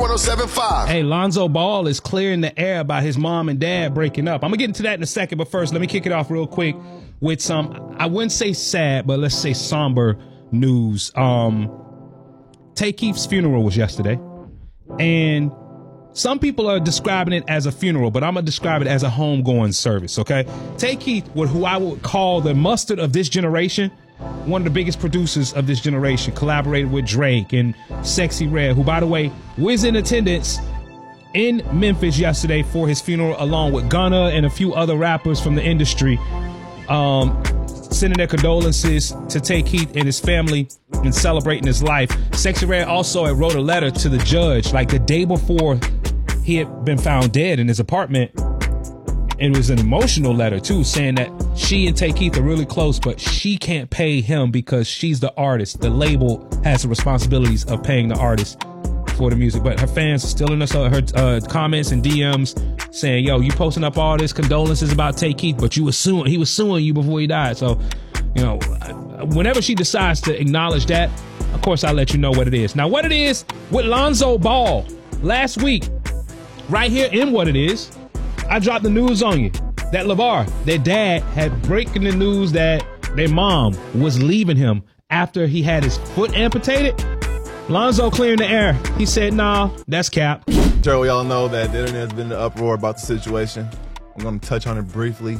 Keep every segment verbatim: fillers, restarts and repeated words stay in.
one oh seven point five. Hey, Lonzo Ball is clearing the air about his mom and dad breaking up. I'm going to get into that in a second, but first, let me kick it off real quick with some, I wouldn't say sad, but let's say somber news. Um, Tay Keith's funeral was yesterday, and some people are describing it as a funeral, but I'm going to describe it as a homegoing service, okay? Tay Keith, who I would call the mustard of this generation, one of the biggest producers of this generation, collaborated with Drake and Sexy Red, who, by the way, was in attendance in Memphis yesterday for his funeral, along with Gunna and a few other rappers from the industry, um, sending their condolences to Tay Keith and his family and celebrating his life. Sexy Red also had wrote a letter to the judge, like the day before he had been found dead in his apartment. It was an emotional letter, too, saying that she and Tay Keith are really close, but she can't pay him because she's the artist. The label has the responsibilities of paying the artist for the music. But her fans are still in her, her uh, comments and D Ms saying, yo, you posting up all this condolences about Tay Keith, but you was suing, he was suing you before he died. So, you know, whenever she decides to acknowledge that, of course, I'll let you know what it is. Now, what it is with Lonzo Ball last week, right here in What It Is, I dropped the news on you that LeVar, their dad, had breaking the news that their mom was leaving him after he had his foot amputated. Lonzo clearing the air. He said, nah, that's cap. Sure, we all know that the internet has been in an uproar about the situation. I'm going to touch on it briefly.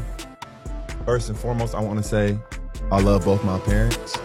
First and foremost, I want to say I love both my parents,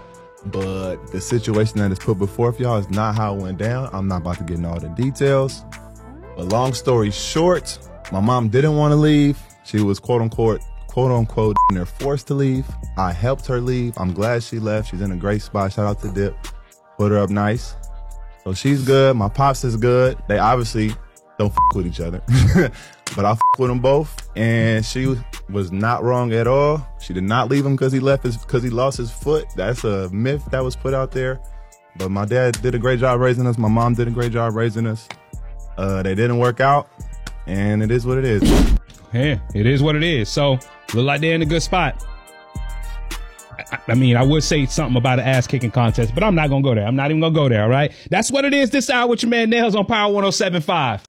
but the situation that is put before y'all is not how it went down. I'm not about to get into all the details. But long story short, my mom didn't want to leave. She was quote unquote, quote unquote, they're forced to leave. I helped her leave. I'm glad she left. She's in a great spot. Shout out to Dip. Put her up nice. So she's good. My pops is good. They obviously don't f with each other, but I f with them both. And she was not wrong at all. She did not leave him because he left his, because he lost his foot. That's a myth that was put out there. But my dad did a great job raising us. My mom did a great job raising us. Uh, they didn't work out, and it is what it is. Yeah, it is what it is. So, look like they're in a good spot. I, I mean, I would say something about an ass-kicking contest, but I'm not going to go there. I'm not even going to go there, all right? That's what it is this hour with your man Nails on Power one oh seven point five.